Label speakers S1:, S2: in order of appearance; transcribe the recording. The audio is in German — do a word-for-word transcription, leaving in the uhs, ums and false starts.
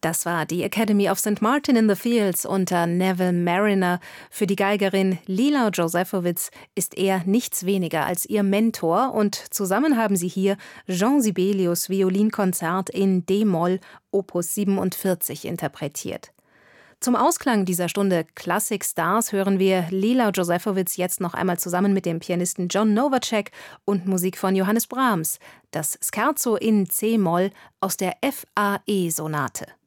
S1: Das war die Academy of Saint Martin in the Fields unter Neville Marriner. Für die Geigerin Lila Josefowicz ist er nichts weniger als ihr Mentor und zusammen haben sie hier Jean Sibelius' Violinkonzert in d-Moll Opus siebenundvierzig interpretiert. Zum Ausklang dieser Stunde Classic Stars hören wir Lila Josefowicz jetzt noch einmal zusammen mit dem Pianisten John Novacek und Musik von Johannes Brahms, das Scherzo in c-Moll aus der F A E-Sonate.